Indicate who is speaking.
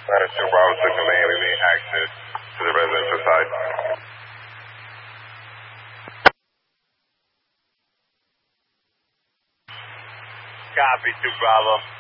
Speaker 1: Ladder 2 Bravo 6 command, we need access to the residential side. Copy 2 Bravo.